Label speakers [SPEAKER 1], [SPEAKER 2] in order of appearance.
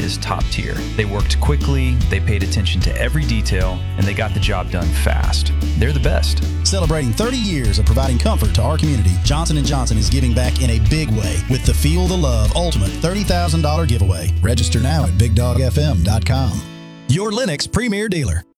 [SPEAKER 1] is top tier. They worked quickly, they paid attention to every detail, and they got the job done fast. They're the best.
[SPEAKER 2] Celebrating 30 years of providing comfort to our community, Johnson & Johnson is giving back in a big way with the Feel the Love Ultimate $30,000 giveaway. Register now at BigDogFM.com. Your Lennox Premier Dealer.